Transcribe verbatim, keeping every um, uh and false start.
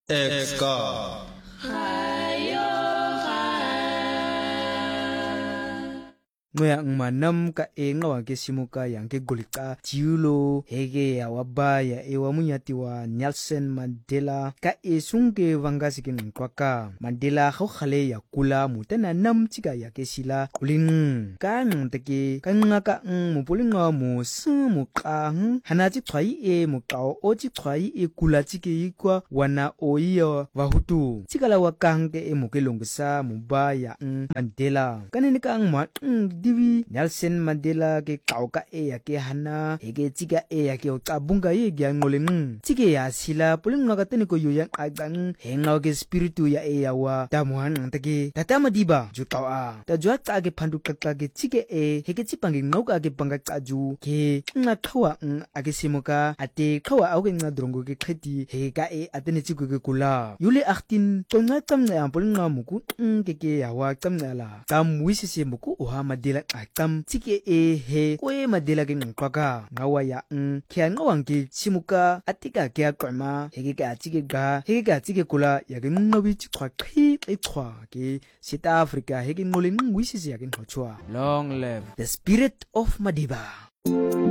Exka. Ngoya ngmanam ka enga wa kesimuka yang ke golika jiulo hege ya wabaya e wa munyati wa Nelson Mandela ka esunge wanga sikin kwaka Mandela kho khale ya kula mutana nam chika ya kesila kulin ka ngteke ka ngaka mu pulinga mu mu qang hanachi thwai e mu qao o chi thwai e kula chike ikwa wana oiya wa hutu chikala wa kangke e mu kelongsa mu ba ya Mandela kanene ka ngma divi Nelson Mandela ke kauka e ya ke hana ege chiga e ya ke tabunga ye gya ngoleng chige ya sila puling ngagatene ko yoyang agang henga ke spiritu ya e ya wa tamuhan tage tatama diba jutawa ta jwa ta ke phandu kakka ke chige e hege chipangi ngauka ke panga chaju ke nga khawa age simuka ate khawa auge nga drongo ke kheti he ka e atene chigu ke kula yule achtin tonga tamna puling nga muku ke ke ya wa tamna la tam wisisi muku oha Mandela akam tike e he kwe Mandela ke ngkwaka ngawa ya n kya ngawang ke simuka atika ke akama hege ka tike ga hege ka tike kula ya ke ngawi chwa khi e chwa ke South Africa hege ngole ngwisisi ya ke ngchwa Long live the spirit of Madiba.